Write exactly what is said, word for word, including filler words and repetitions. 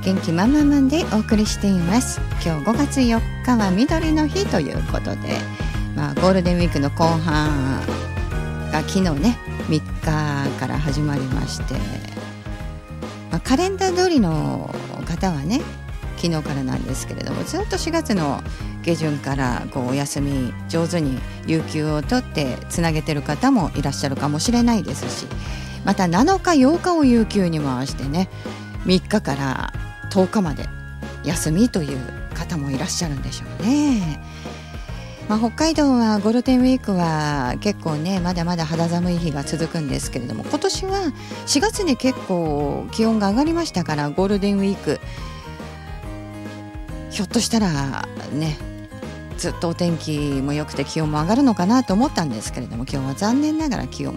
元気マンマンマンでお送りしています。今日ごがつよっかは緑の日ということで、まあ、ゴールデンウィークの後半が昨日ねみっかから始まりまして、まあ、カレンダー通りの方はね昨日からなんですけれども、ずっとしがつの下旬からこうお休み上手に有給を取ってつなげてる方もいらっしゃるかもしれないですし、またなのかようかを有給に回してねみっかからとおかまで休みという方もいらっしゃるんでしょうね。まあ、北海道はゴールデンウィークは結構ねまだまだ肌寒い日が続くんですけれども、今年はしがつに結構気温が上がりましたから、ゴールデンウィークひょっとしたらねずっとお天気も良くて気温も上がるのかなと思ったんですけれども、今日は残念ながら気温